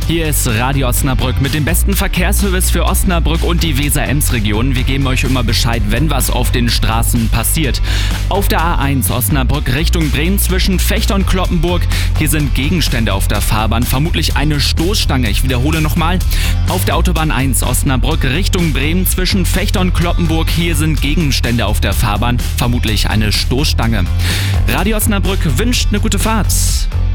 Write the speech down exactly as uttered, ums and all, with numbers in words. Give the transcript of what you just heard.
Hier ist Radio Osnabrück mit dem besten Verkehrsservice für Osnabrück und die Weser-Ems-Region. Wir geben euch immer Bescheid, wenn was auf den Straßen passiert. Auf der A eins Osnabrück Richtung Bremen zwischen Vechta und Cloppenburg. Hier sind Gegenstände auf der Fahrbahn, vermutlich eine Stoßstange. Ich wiederhole nochmal. Auf der Autobahn eins Osnabrück Richtung Bremen zwischen Vechta und Cloppenburg. Hier sind Gegenstände auf der Fahrbahn, vermutlich eine Stoßstange. Radio Osnabrück wünscht eine gute Fahrt.